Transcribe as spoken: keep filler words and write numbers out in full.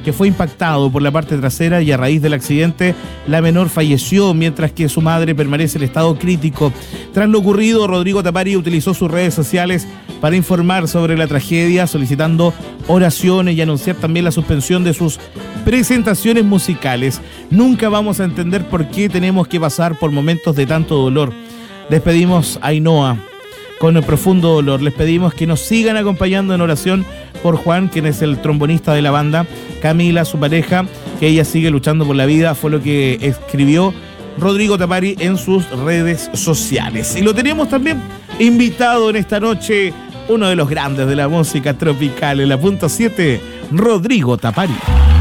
que fue impactado por la parte trasera y a raíz del accidente la menor falleció, mientras que su madre permanece en estado crítico. Tras lo ocurrido, Rodrigo Tapari utilizó sus redes sociales para informar sobre la tragedia, solicitando oraciones y anunciar también la suspensión de sus presentaciones musicales. Nunca vamos a entender por qué tenemos que pasar por momentos de tanto dolor. Despedimos a Ainhoa con el profundo dolor. Les pedimos que nos sigan acompañando en oración por Juan, quien es el trombonista de la banda, Camila, su pareja, que ella sigue luchando por la vida, fue lo que escribió Rodrigo Tapari en sus redes sociales. Y lo tenemos también invitado en esta noche, uno de los grandes de la música tropical, en la punto siete, Rodrigo Tapari.